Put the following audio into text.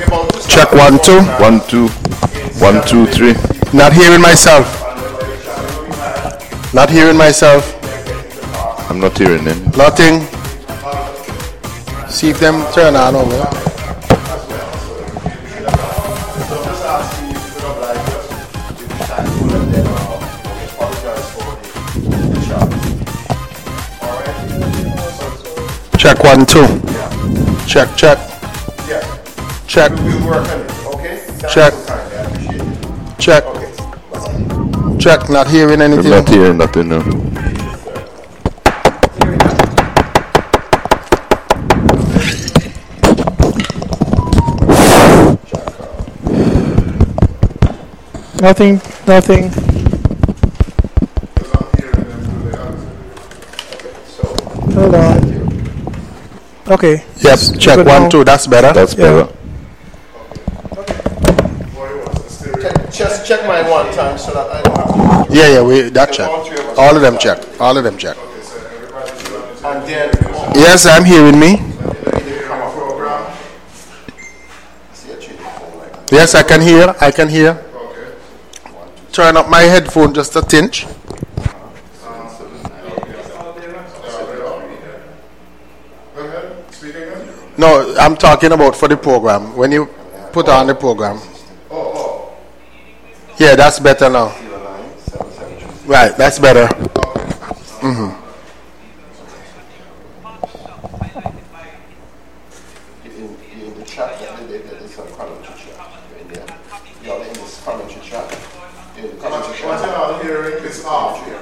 Check 1 2. 1 2 1 2 3. Not hearing myself. Not hearing myself. I'm not hearing them. Nothing. See if them turn on over. Check 1 2. Check. Check. Check. Check. Check. Not hearing I'm anything. not hearing nothing now. Nothing. Hold on. Okay. Yep. Check Good 1 now. 2. That's better. That's better. Just check mine one time so that I don't have to. Yeah. That check. All of them check. And then Yes, I'm hearing me. Yes, I can hear. Turn up my headphone just a tinch. No, I'm talking about for the program. When you put on the program. Yeah, that's better now. Right, that's better. in the chat, there's some commentary chat. You're in this commentary chat. In the commentary chat. What I'm hearing is off here.